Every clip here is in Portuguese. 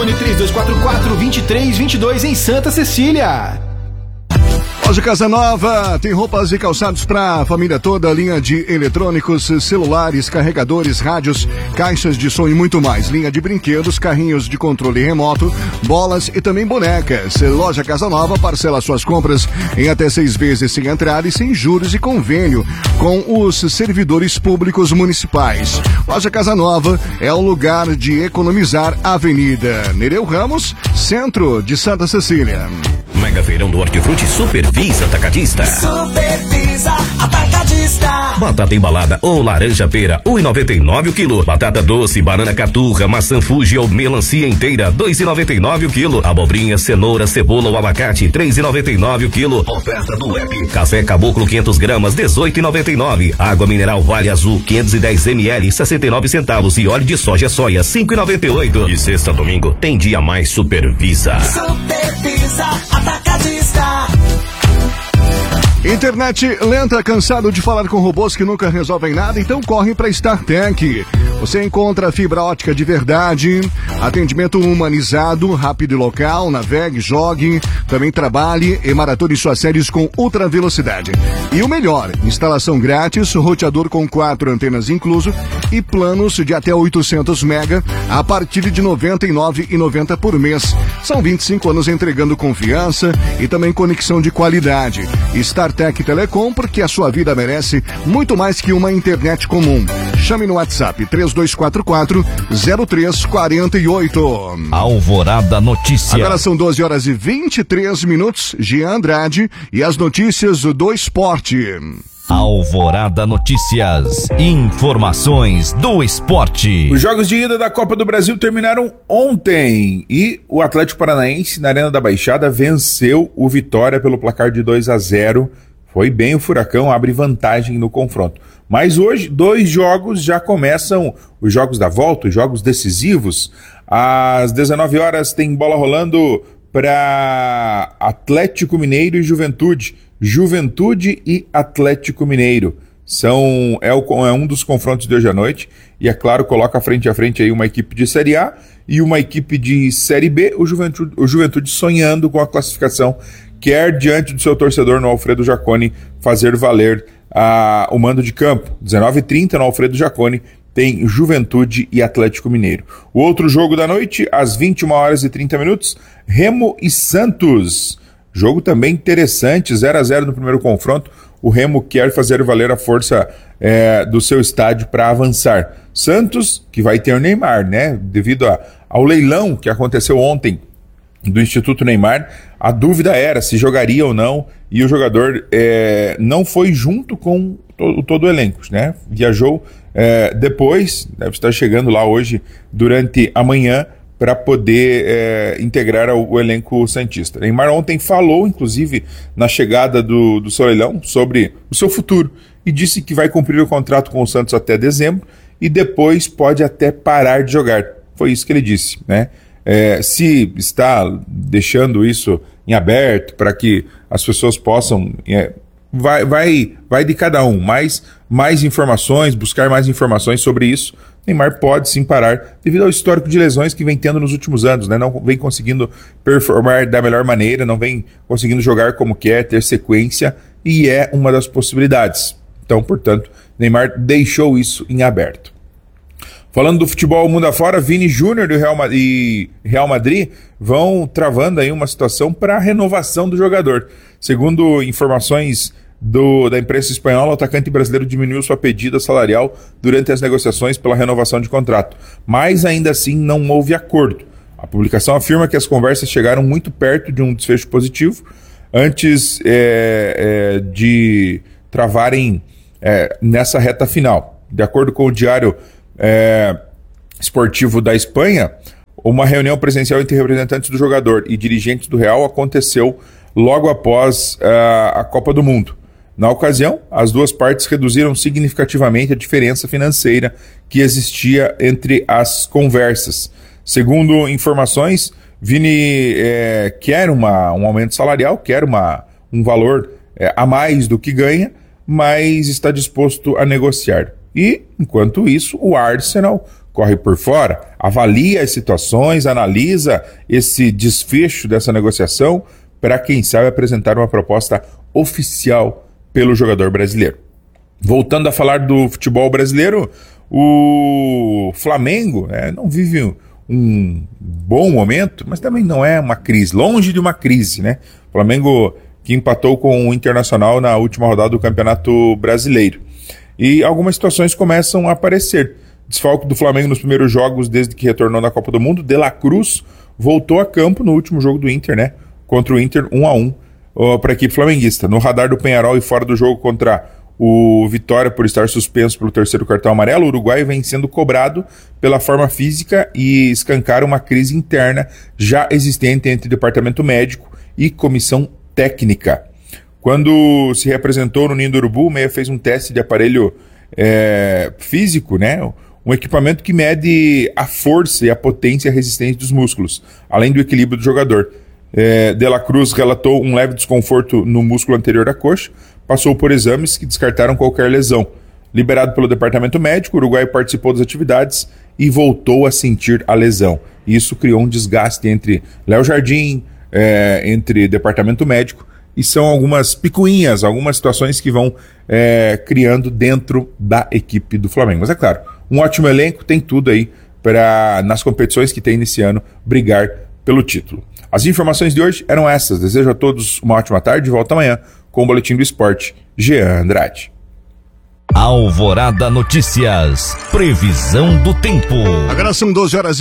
Telefone 3244-2322 em Santa Cecília. Loja Casa Nova tem roupas e calçados para a família toda, linha de eletrônicos, celulares, carregadores, rádios, caixas de som e muito mais. Linha de brinquedos, carrinhos de controle remoto, bolas e também bonecas. Loja Casa Nova parcela suas compras em até 6 vezes sem entrada e sem juros e convênio com os servidores públicos municipais. Loja Casa Nova é o lugar de economizar. Avenida Nereu Ramos, centro de Santa Cecília. Mega Feirão do Hortifruti Supervisa Atacadista. Supervisa Atacadista. Batata embalada ou laranja pera, R$1,99 o quilo. Batata doce, banana caturra, maçã Fuji ou melancia inteira, R$2,99 o quilo. Abobrinha, cenoura, cebola ou abacate, R$3,99 o quilo. Oferta do Web. Café Caboclo 500 gramas, R$18,99. Água mineral Vale Azul, 510 ml, 69 centavos. E óleo de soja R$5,98. E sexta a domingo tem dia mais Supervisa. Supervisa Atacadista. Internet lenta, cansado de falar com robôs que nunca resolvem nada? Então corre para StarTech. Você encontra fibra ótica de verdade, atendimento humanizado, rápido e local, navegue, jogue, também trabalhe e maratone suas séries com ultra velocidade. E o melhor, instalação grátis, roteador com 4 antenas incluso e planos de até 800 mega a partir de R$ 99,90 por mês. São 25 anos entregando confiança e também conexão de qualidade. StarTech Telecom, porque a sua vida merece muito mais que uma internet comum. Chame no WhatsApp 3244-0348. Alvorada Notícias. Agora são 12h23. Jean Andrade e as notícias do esporte. Alvorada Notícias. Informações do esporte. Os jogos de ida da Copa do Brasil terminaram ontem e o Atlético Paranaense, na Arena da Baixada, venceu o Vitória pelo placar de 2-0. Foi bem, o Furacão abre vantagem no confronto. Mas hoje, 2 jogos já começam, os jogos da volta, os jogos decisivos. Às 19 horas tem bola rolando para Atlético Mineiro e Juventude. Juventude e Atlético Mineiro. É um dos confrontos de hoje à noite. E é claro, coloca frente a frente aí uma equipe de Série A e uma equipe de Série B. O Juventude sonhando com a classificação, quer diante do seu torcedor no Alfredo Jaconi fazer valer o mando de campo. 19h30 no Alfredo Jaconi tem Juventude e Atlético Mineiro. O outro jogo da noite, às 21h30, Remo e Santos. Jogo também interessante, 0-0 no primeiro confronto. O Remo quer fazer valer a força do seu estádio para avançar. Santos, que vai ter o Neymar, né? Devido ao leilão que aconteceu ontem do Instituto Neymar, a dúvida era se jogaria ou não, e o jogador não foi junto com todo o elenco, né? Viajou depois, deve estar chegando lá hoje durante a manhã, para poder integrar o elenco santista. Neymar ontem falou, inclusive, na chegada do seu leilão, sobre o seu futuro, e disse que vai cumprir o contrato com o Santos até dezembro, e depois pode até parar de jogar. Foi isso que ele disse, né? Se está deixando isso em aberto para que as pessoas possam... Vai de cada um, mais informações, buscar mais informações sobre isso. Neymar pode sim parar devido ao histórico de lesões que vem tendo nos últimos anos, né? Não vem conseguindo performar da melhor maneira, não vem conseguindo jogar como quer, ter sequência, e é uma das possibilidades. Então, portanto, Neymar deixou isso em aberto. Falando do futebol mundo afora, Vini Júnior e Real Madrid vão travando aí uma situação para a renovação do jogador. Segundo informações da imprensa espanhola, o atacante brasileiro diminuiu sua pedida salarial durante as negociações pela renovação de contrato, mas ainda assim não houve acordo. A publicação afirma que as conversas chegaram muito perto de um desfecho positivo antes de travarem nessa reta final. De acordo com o diário esportivo da Espanha, uma reunião presencial entre representantes do jogador e dirigentes do Real aconteceu logo após a Copa do Mundo. Na ocasião, as duas partes reduziram significativamente a diferença financeira que existia entre as conversas. Segundo informações, Vini quer um aumento salarial, quer um valor a mais do que ganha, mas está disposto a negociar. E, enquanto isso, o Arsenal corre por fora, avalia as situações, analisa esse desfecho dessa negociação para, quem sabe, apresentar uma proposta oficial pelo jogador brasileiro. Voltando a falar do futebol brasileiro, o Flamengo não vive um bom momento, mas também não é uma crise, longe de uma crise, né? O Flamengo que empatou com o Internacional na última rodada do Campeonato Brasileiro. E algumas situações começam a aparecer. Desfalque do Flamengo nos primeiros jogos desde que retornou da Copa do Mundo. De La Cruz voltou a campo no último jogo do Inter, né? Contra o Inter 1-1 para a equipe flamenguista. No radar do Peñarol e fora do jogo contra o Vitória por estar suspenso pelo terceiro cartão amarelo, o Uruguai vem sendo cobrado pela forma física e escancar uma crise interna já existente entre departamento médico e comissão técnica. Quando se representou no Ninho do Urubu, o Meia fez um teste de aparelho físico, né? Um equipamento que mede a força e a potência e a resistência dos músculos, além do equilíbrio do jogador. De La Cruz relatou um leve desconforto no músculo anterior da coxa, passou por exames que descartaram qualquer lesão. Liberado pelo departamento médico, o Uruguai participou das atividades e voltou a sentir a lesão. Isso criou um desgaste entre Léo Jardim, entre departamento médico, e são algumas picuinhas, algumas situações que vão criando dentro da equipe do Flamengo. Mas é claro, um ótimo elenco, tem tudo aí para, nas competições que tem nesse ano, brigar pelo título. As informações de hoje eram essas. Desejo a todos uma ótima tarde e volta amanhã com o Boletim do Esporte. Jean Andrade. Alvorada Notícias. Previsão do tempo. Agora são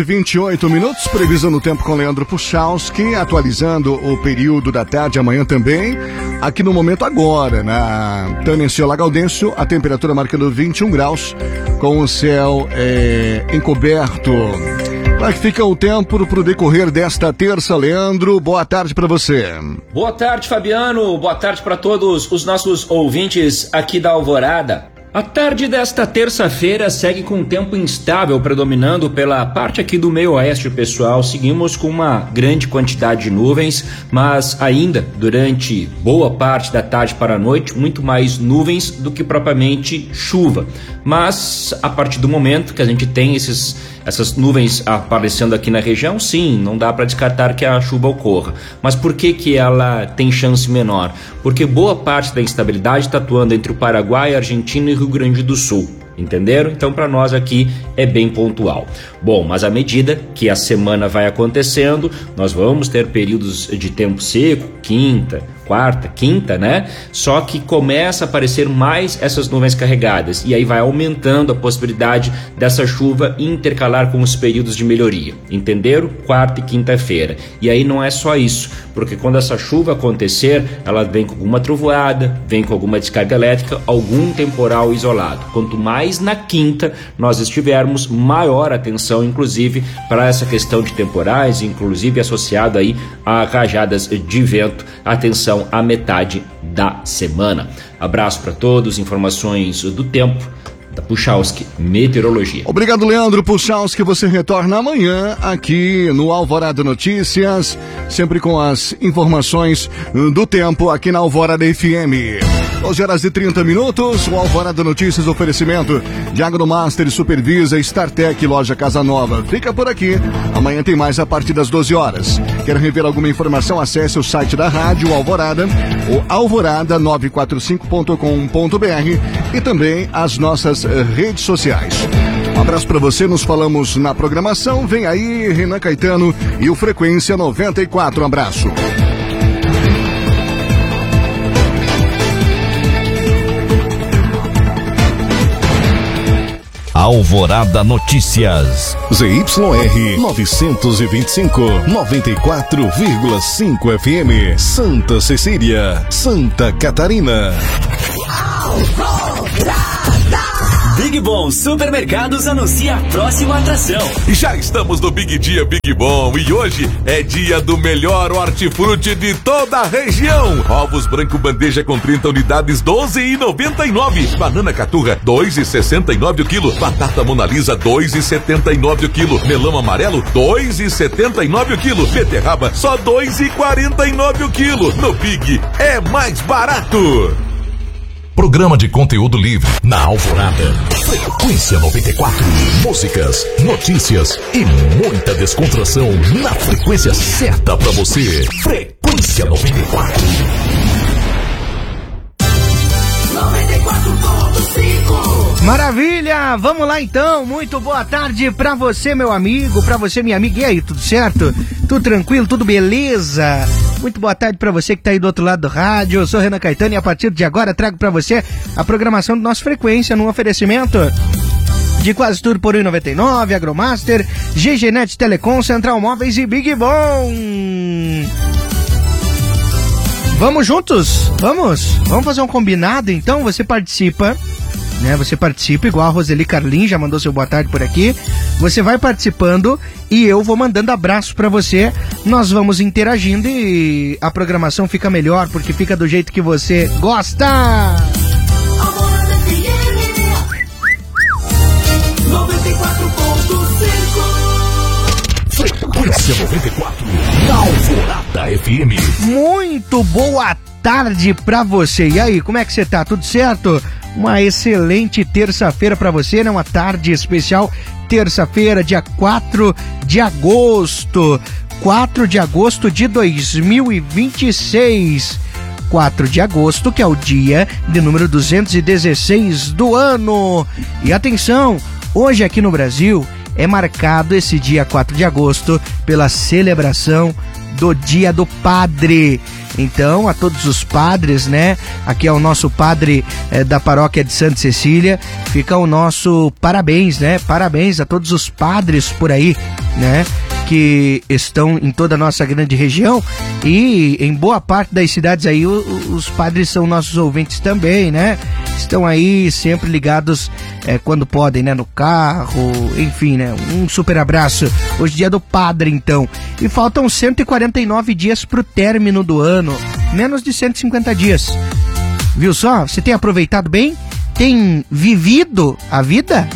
12h28. Previsão do tempo com Leandro Puchalski, atualizando o período da tarde, amanhã também. Aqui no momento agora, na Tanenciola Gaudêncio, a temperatura marcando 21 graus, com o céu encoberto. Como é que fica o tempo para o decorrer desta terça, Leandro? Boa tarde para você. Boa tarde, Fabiano. Boa tarde para todos os nossos ouvintes aqui da Alvorada. A tarde desta terça-feira segue com um tempo instável predominando pela parte aqui do meio oeste, pessoal. Seguimos com uma grande quantidade de nuvens, mas ainda durante boa parte da tarde para a noite, muito mais nuvens do que propriamente chuva. Mas a partir do momento que a gente tem essas nuvens aparecendo aqui na região, sim, não dá para descartar que a chuva ocorra. Mas por que ela tem chance menor? Porque boa parte da instabilidade está atuando entre o Paraguai, Argentina e Rio Grande do Sul. Entenderam? Então para nós aqui é bem pontual. Bom, mas à medida que a semana vai acontecendo, nós vamos ter períodos de tempo seco, quarta, quinta, né? Só que começa a aparecer mais essas nuvens carregadas e aí vai aumentando a possibilidade dessa chuva intercalar com os períodos de melhoria. Entenderam? Quarta e quinta-feira. E aí não é só isso, porque quando essa chuva acontecer, ela vem com alguma trovoada, vem com alguma descarga elétrica, algum temporal isolado. Quanto mais na quinta nós estivermos, maior atenção, inclusive, para essa questão de temporais, inclusive associado aí a rajadas de vento. Atenção à metade da semana. Abraço para todos, informações do tempo da Puchalski Meteorologia. Obrigado, Leandro Puchalski. Você retorna amanhã aqui no Alvorada Notícias, sempre com as informações do tempo aqui na Alvorada FM. 12h30, o Alvorada Notícias, oferecimento de Agro Master, Supervisa, StarTech, Loja Casa Nova. Fica por aqui, amanhã tem mais a partir das 12 horas. Quer rever alguma informação? Acesse o site da rádio Alvorada, o alvorada945.com.br e também as nossas redes sociais. Um abraço para você, nos falamos na programação. Vem aí Renan Caetano e o Frequência 94. Um abraço. Alvorada Notícias. ZYR 925, 94,5 FM. Santa Cecília, Santa Catarina. Big Bom Supermercados anuncia a próxima atração. Já estamos no Big Dia Big Bom e hoje é dia do melhor hortifruti de toda a região. Ovos branco bandeja com 30 unidades, 12,99. Banana caturra, 2,69 o quilo. Batata Mona Lisa, 2,79 o quilo. Melão amarelo, 2,79 o quilo. Beterraba, só 2,49 o quilo. No Big é mais barato. programa de conteúdo livre na Alvorada. Frequência 94. Músicas, notícias e muita descontração na frequência certa pra você. Frequência 94. 94.5. Maravilha! Vamos lá então. Muito boa tarde pra você, meu amigo, pra você, minha amiga. E aí, tudo certo? Tudo tranquilo? Tudo beleza? Muito boa tarde pra você que tá aí do outro lado do rádio. Eu sou Renan Caetano e a partir de agora trago pra você a programação do nosso Frequência no oferecimento de Quase Tudo por 1,99, Agromaster, GGNet Telecom, Central Móveis e Big Bom. Vamos juntos? Vamos fazer um combinado então? Você participa, né? Você participa, igual a Roseli Carlin já mandou seu boa tarde por aqui. Você vai participando e eu vou mandando abraço pra você. Nós vamos interagindo e a programação fica melhor porque fica do jeito que você gosta. Frequência 94, na Alvorada FM. Muito boa tarde pra você. E aí, como é que você tá? Tudo certo? Uma excelente terça-feira pra você, né? Uma tarde especial, terça-feira, dia 4 de agosto. 4 de agosto de 2026. 4 de agosto, que é o dia de número 216 do ano. E atenção, hoje aqui no Brasil é marcado esse dia 4 de agosto pela celebração do Dia do Padre. Então, a todos os padres, né? Aqui é o nosso padre da paróquia de Santa Cecília. Fica o nosso parabéns, né? Parabéns a todos os padres por aí, né? Que estão em toda a nossa grande região e em boa parte das cidades aí os padres são nossos ouvintes também, né? Estão aí sempre ligados quando podem, né? No carro, enfim, né? Um super abraço. Hoje é dia do padre, então. E faltam 149 dias pro término do ano. Menos de 150 dias. Viu só? Você tem aproveitado bem? Tem vivido a vida?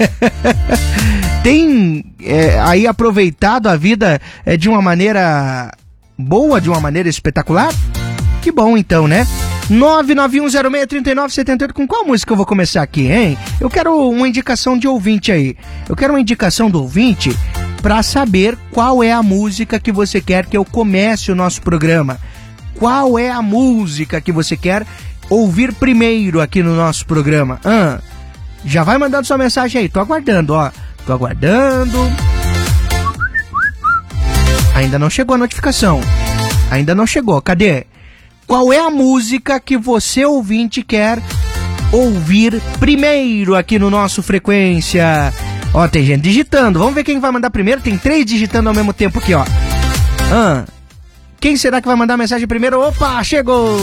Tem aí aproveitado a vida de uma maneira boa, de uma maneira espetacular? Que bom então, né? 991063978. Com qual música eu vou começar aqui, hein? Eu quero uma indicação de ouvinte aí. Eu quero uma indicação do ouvinte pra saber qual é a música que você quer que eu comece o nosso programa. Qual é a música que você quer ouvir primeiro aqui no nosso programa? Já vai mandando sua mensagem aí. Tô aguardando, ó. Tô aguardando. Ainda não chegou a notificação. Ainda não chegou. Cadê? Qual é a música que você, ouvinte, quer ouvir primeiro aqui no nosso Frequência? Ó, tem gente digitando. Vamos ver quem vai mandar primeiro. Tem 3 digitando ao mesmo tempo aqui, ó. Quem será que vai mandar a mensagem primeiro? Opa, chegou!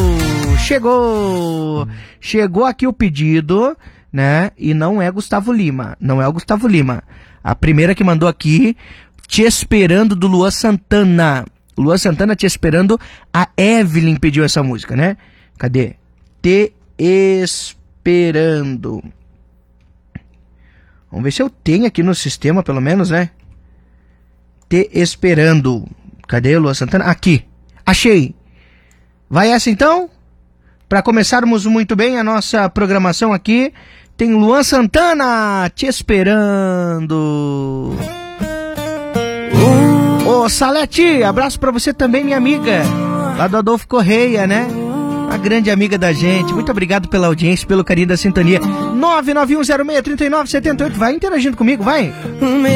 Chegou aqui o pedido, né? E não é Gustavo Lima. Não é o Gustavo Lima. A primeira que mandou aqui, Te Esperando, do Luan Santana. Luan Santana, Te Esperando. A Evelyn pediu essa música, né? Cadê? Te Esperando. Vamos ver se eu tenho aqui no sistema, pelo menos, né? Te Esperando. Cadê o Luan Santana? Aqui. Achei. Vai essa então? Para começarmos muito bem a nossa programação aqui, tem Luan Santana, Te Esperando. Ô Salete, abraço pra você também, minha amiga, lá do Adolfo Correia, né? A grande amiga da gente. Muito obrigado pela audiência, pelo carinho da sintonia. 991063978. Vai interagindo comigo, vai.